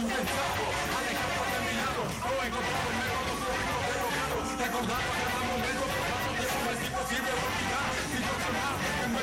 impensado, alejado de mi lado, lo he encontrado en medio de los derrocados, recordando que el momento, por pasos de su es imposible olvidar, situacional,